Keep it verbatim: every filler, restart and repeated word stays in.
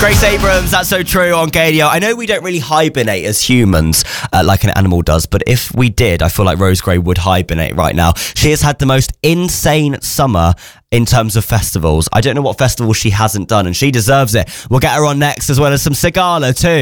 Grace Abrams, That's So True on Gadio. I know we don't really hibernate as humans uh, like an animal does, but if we did, I feel like Rose Gray would hibernate right now. She has had the most insane summer in terms of festivals. I don't know what festival she hasn't done, and she deserves it. We'll get her on next, as well as some Sigala too.